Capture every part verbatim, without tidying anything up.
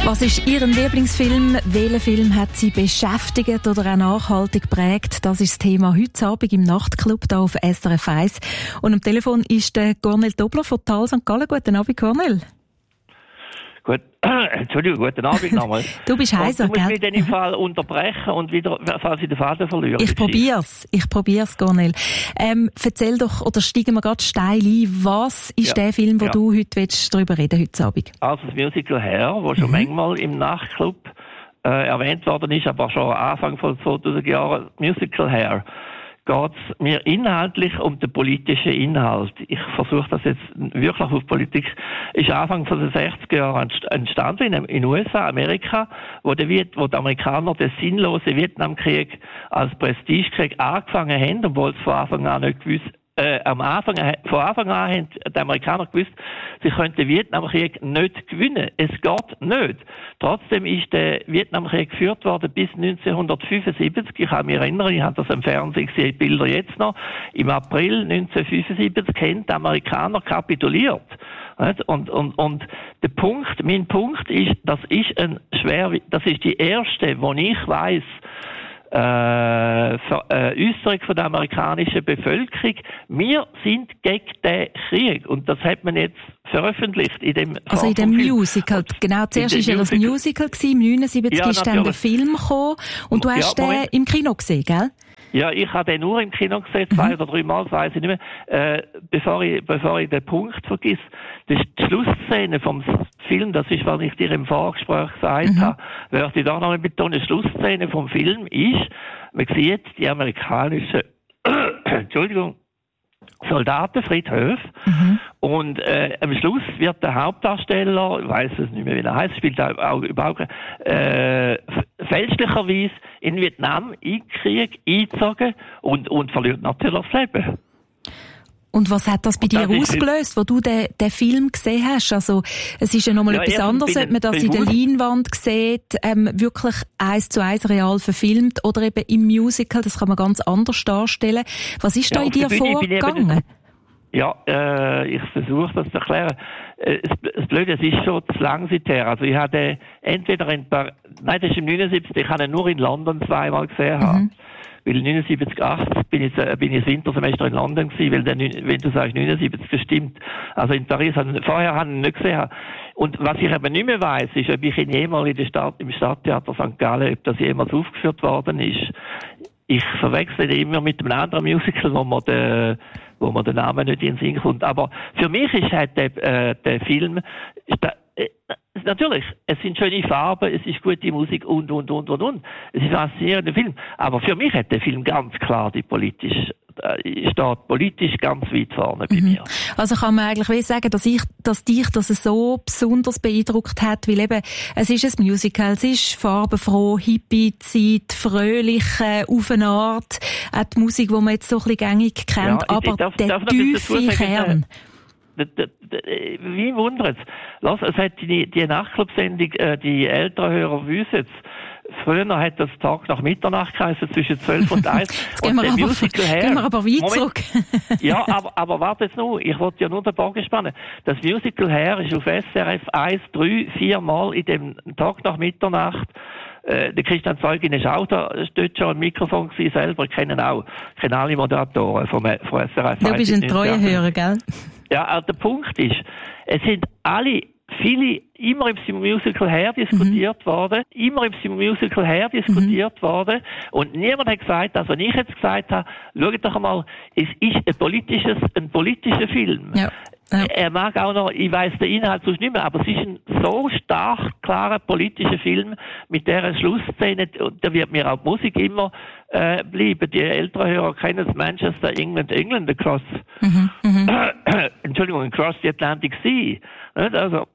Was ist Ihr Lieblingsfilm? Welcher Film hat Sie beschäftigt oder auch nachhaltig geprägt? Das ist das Thema heute Abend im Nachtclub hier auf S R F eins. Und am Telefon ist der Cornel Dobler von Thal Sankt Gallen. Guten Abend, Cornel. Gut, Entschuldigung, guten Abend nochmal. Du bist heiser, gell? Du musst gell? mich in dem Fall unterbrechen und wieder, falls ich den Faden verliere. Ich probier's, ich probier's, Cornel. Ähm, erzähl doch, oder steigen wir gerade steil ein, was ist ja. der Film, wo ja. du heute willst, darüber reden heute Abend? Also das Musical Hair, das schon Mhm. manchmal im Nachtclub äh, erwähnt worden ist, aber schon Anfang von zweitausend Jahren, Musical Hair, geht es mir inhaltlich um den politischen Inhalt. Ich versuche das jetzt wirklich auf Politik. Ist Anfang von den sechziger Jahren entstanden in den U S A, Amerika, wo die, Viet, wo die Amerikaner den sinnlosen Vietnamkrieg als Prestigekrieg angefangen haben, obwohl es von Anfang an nicht gewusst Äh, am Anfang, von Anfang an haben die Amerikaner gewusst, sie könnten den Vietnamkrieg nicht gewinnen. Es geht nicht. Trotzdem ist der Vietnamkrieg geführt worden bis neunzehnhundertfünfundsiebzig. Ich kann mich erinnern, ich habe das im Fernsehen gesehen, die Bilder jetzt noch. Im April neunzehnhundertfünfundsiebzig haben die Amerikaner kapituliert. Und, und, und der Punkt, mein Punkt ist, das ist ein schwer, das ist die erste, wo ich weiss, Äh, für, äh, Äußerung von der amerikanischen Bevölkerung. Wir sind gegen den Krieg. Und das hat man jetzt veröffentlicht in dem Also in dem Musical. Und genau, zuerst war ja das Musical gewesen, im neunundsiebzig ja, ist dann der Film gekommen. Und du hast ja, den im Kino gesehen, gell? Ja, ich habe den nur im Kino gesehen, zwei mhm. oder drei Mal, das weiss ich nicht mehr. Äh, bevor ich, bevor ich den Punkt vergiss, das ist die Schlussszene vom Film, das ist, was ich dir im Vorgespräch gesagt mhm. habe, möchte ich da noch mal betonen, die Schlussszene vom Film ist, man sieht die amerikanischen, Entschuldigung, Soldatenfriedhöfe mhm. und äh, am Schluss wird der Hauptdarsteller, ich weiss es nicht mehr, wie er heißt, spielt auch überhaupt äh, fälschlicherweise in Vietnam in den Krieg eingezogen und, und verliert natürlich das Leben. Und was hat das bei dir ausgelöst, wo du den, den Film gesehen hast? Also, es ist ja nochmal ja, etwas anderes, ob man das in der Leinwand sieht, ähm, wirklich eins zu eins real verfilmt oder eben im Musical, das kann man ganz anders darstellen. Was ist ja, da in dir vorgegangen? Ja, äh, ich versuche das zu erklären. Äh, das Blöde, es ist schon zu lang seither. Also ich hatte entweder in Par- nein, das ist im neunundsiebzig, ich habe ihn nur in London zweimal gesehen. Mhm. Weil neunundsiebzig, achtzig bin ich, bin ich das Wintersemester in London gewesen, weil der, wenn du sagst neunundsiebzig, das stimmt. Also in Paris, also vorher habe ich ihn nicht gesehen. Und was ich aber nicht mehr weiss, ist, ob ich ihn jemals in der Stadt, im Stadttheater Sankt Gallen, ob das jemals aufgeführt worden ist. Ich verwechsel ihn immer mit einem anderen Musical, wo man den, wo man den Namen nicht in den Sinn kommt. Aber für mich ist halt der, äh, der Film, ist der, äh, natürlich, es sind schöne Farben, es ist gute Musik und, und, und, und, und. Es ist ein faszinierender Film. Aber für mich hat der Film ganz klar die politisch, äh, steht politisch ganz weit vorne bei mhm. mir. Also kann man eigentlich sagen, dass ich, dass dich das so besonders beeindruckt hat, weil eben, es ist ein Musical, es ist farbenfroh, Hippie-Zeit, fröhlich, äh, auf eine Art, auch die Musik, die man jetzt so ein bisschen gängig kennt, ja, aber darf, der darf tiefe Kern. Wie wundert es? Lass, es hat die, die Nachtclub-Sendung, äh, die älteren Hörer wissen jetzt, früher hat das Tag nach Mitternacht geheißen, zwischen zwölf und eins. Jetzt gehen, wir aber, Musical her, gehen wir aber weit zurück. Ja, aber, aber warte jetzt noch, ich wollte ja nur den Bogen spannen. Das Musical her ist auf S R F eins, drei, vier Mal in dem Tag nach Mitternacht. Äh, der Christian Zeugin ist auch da, dort schon ein Mikrofon gewesen, selber, kennen auch, kennen alle Moderatoren vom, vom S R F eins. Du bist ein treuer Hörer, gell? Ja, also der Punkt ist, es sind alle, viele, immer im Musical her diskutiert mhm. worden, immer im Musical her diskutiert mhm. worden, und niemand hat gesagt, also wenn ich jetzt gesagt habe, schaut doch einmal, es ist ein politisches, ein politischer Film. Ja. Ja. Er mag auch noch, ich weiss den Inhalt sonst nicht mehr, aber es ist ein so stark, klarer politischer Film mit dieser Schlussszene, und da wird mir auch die Musik immer äh, bleiben. Die älteren Hörer kennen das Manchester, England, England, across, mhm. äh, Entschuldigung, across the Atlantic Sea. Nicht? Also,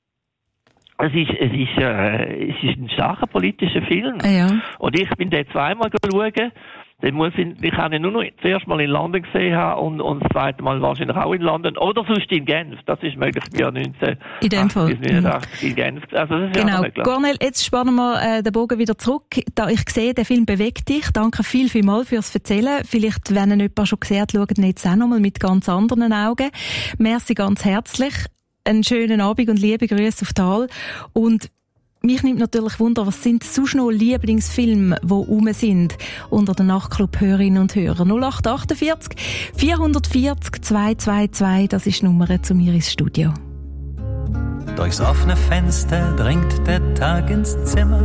es ist, es ist, äh, es ist ein starker politischer Film. Ja. Und ich bin den zweimal geschaut. Den muss ich, ich kann ihn nur noch zuerst mal in London gesehen haben und, und das zweite Mal wahrscheinlich auch in London oder sonst in Genf. Das ist möglich im Jahr neunzehnhundertachtzig bis neunundachtzig in Genf. Also das ist genau. Ja Cornel, jetzt spannen wir äh, den Bogen wieder zurück. Da ich sehe, der Film bewegt dich. Danke viel, viel mal fürs Erzählen. Vielleicht, wenn ihn jemand schon gesehen hat, schaut ihn jetzt auch nochmal mit ganz anderen Augen. Merci ganz herzlich. Einen schönen Abend und liebe Grüße auf Thal. Und mich nimmt natürlich Wunder, was sind sonst noch Lieblingsfilme, die rum sind unter den Nachtclub-Hörerinnen und Hörern. null acht achtundvierzig vierhundertvierzig zweihundertzweiundzwanzig, das ist die Nummer zu mir ins Studio. Durchs offene Fenster dringt der Tag ins Zimmer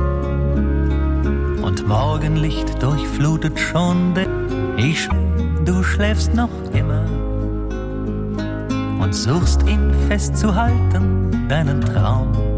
und Morgenlicht durchflutet schon den. Ich, du schläfst noch immer und suchst ihn festzuhalten, deinen Traum.